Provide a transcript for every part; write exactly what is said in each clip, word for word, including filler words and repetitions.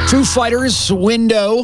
Foo Fighters, Window.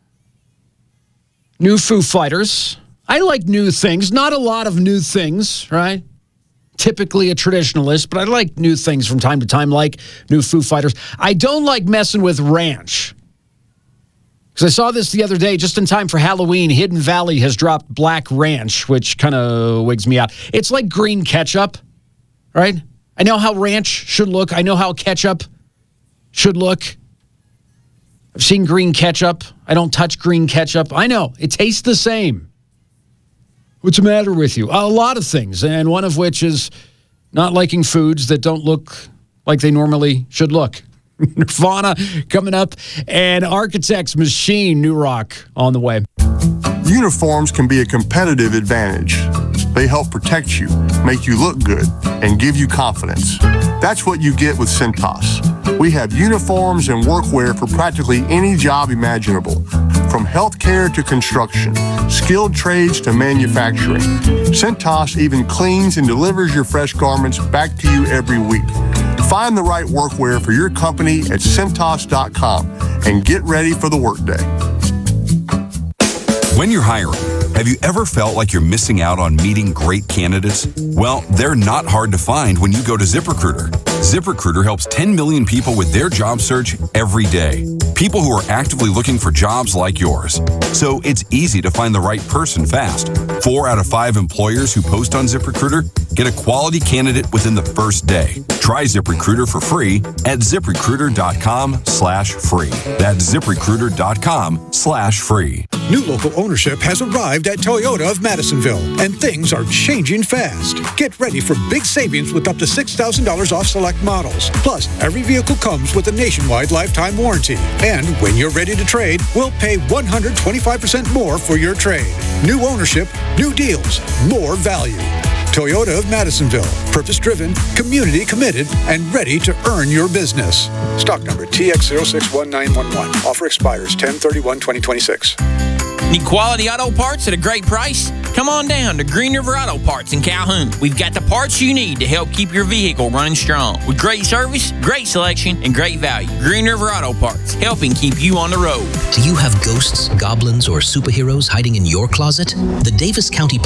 New Foo Fighters. I like new things. Not a lot of new things, right? Typically a traditionalist, but I like new things from time to time, like new Foo Fighters. I don't like messing with ranch. Because I saw this the other day, just in time for Halloween. Hidden Valley has dropped Black Ranch, which kind of wigs me out. It's like green ketchup, right? I know how ranch should look. I know how ketchup should look. I've seen green ketchup. I don't touch green ketchup. I know. It tastes the same. What's the matter with you? A lot of things, and one of which is not liking foods that don't look like they normally should look. Nirvana coming up, and Architect's Machine, new rock on the way. Uniforms can be a competitive advantage. They help protect you, make you look good, and give you confidence. That's what you get with Cintas. We have uniforms and workwear for practically any job imaginable, from healthcare to construction, skilled trades to manufacturing. Cintas even cleans and delivers your fresh garments back to you every week. Find the right workwear for your company at Cintas dot com and get ready for the workday. When you're hiring, have you ever felt like you're missing out on meeting great candidates? Well, they're not hard to find when you go to ZipRecruiter. ZipRecruiter helps ten million people with their job search every day. People who are actively looking for jobs like yours. So it's easy to find the right person fast. Four out of five employers who post on ZipRecruiter get a quality candidate within the first day. Try ZipRecruiter for free at ZipRecruiter.com slash free. That's ZipRecruiter.com slash free. New local ownership has arrived at Toyota of Madisonville, and things are changing fast. Get ready for big savings with up to six thousand dollars off select models. Plus, every vehicle comes with a nationwide lifetime warranty. And when you're ready to trade, we'll pay one hundred twenty-five percent more for your trade. New ownership, new deals, more value. Toyota of Madisonville. Purpose-driven, community-committed, and ready to earn your business. Stock number T X zero six one nine one one. Offer expires ten thirty-one twenty twenty-six. Need quality auto parts at a great price? Come on down to Green River Auto Parts in Calhoun. We've got the parts you need to help keep your vehicle running strong. With great service, great selection, and great value. Green River Auto Parts, helping keep you on the road. Do you have ghosts, goblins, or superheroes hiding in your closet? The Davis County